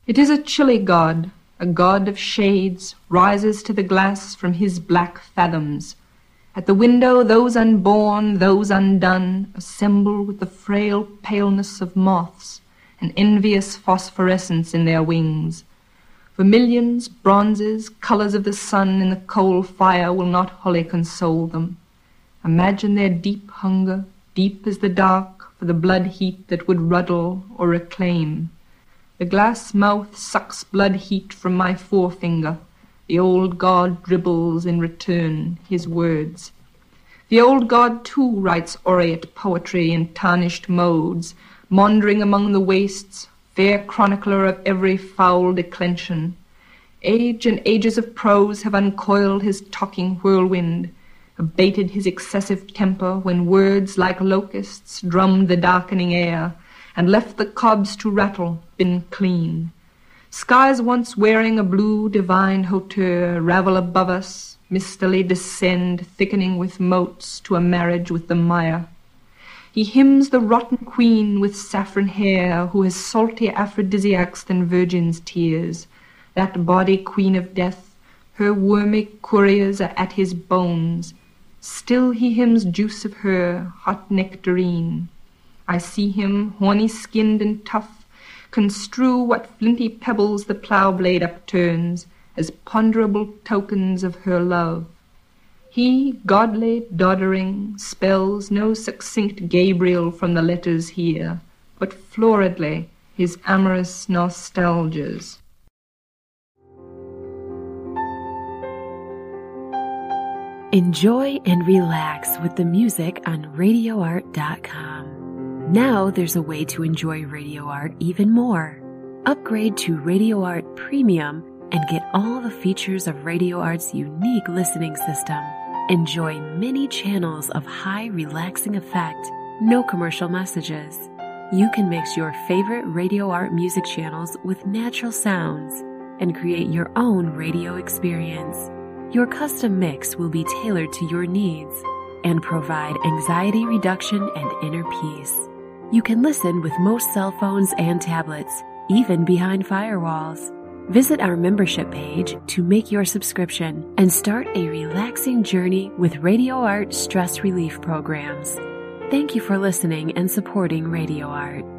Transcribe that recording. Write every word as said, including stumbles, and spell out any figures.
It is a chilly god, a god of shades, rises to the glass from his black fathoms. At the window those unborn, those undone, assemble with the frail paleness of moths, an envious phosphorescence in their wings. Vermilions, bronzes, colours of the sun in the coal fire will not wholly console them. Imagine their deep hunger, deep as the dark, for the blood heat that would ruddle or reclaim. The glass mouth sucks blood heat from my forefinger. The old god dribbles in return his words. The old god too writes aureate poetry in tarnished modes, maundering among the wastes, fair chronicler of every foul declension. Age and ages of prose have uncoiled his talking whirlwind, abated his excessive temper when words like locusts drummed the darkening air, and left the cobs to rattle, been clean. Skies once wearing a blue divine hauteur ravel above us, mistily descend, thickening with motes to a marriage with the mire. He hymns the rotten queen with saffron hair, who has saltier aphrodisiacs than virgins' tears. That body queen of death, her wormy couriers are at his bones. Still he hymns juice of her, hot nectarine. I see him, horny-skinned and tough, construe what flinty pebbles the plough-blade upturns as ponderable tokens of her love. He, godly, doddering, spells no succinct Gabriel from the letters here, but floridly his amorous nostalgias. Enjoy and relax with the music on radio art dot com. Now there's a way to enjoy Radio Art even more. Upgrade to Radio Art Premium and get all the features of Radio Art's unique listening system. Enjoy many channels of high relaxing effect, no commercial messages. You can mix your favorite Radio Art music channels with natural sounds and create your own radio experience. Your custom mix will be tailored to your needs and provide anxiety reduction and inner peace. You can listen with most cell phones and tablets, even behind firewalls. Visit our membership page to make your subscription and start a relaxing journey with Radio Art stress relief programs. Thank you for listening and supporting Radio Art.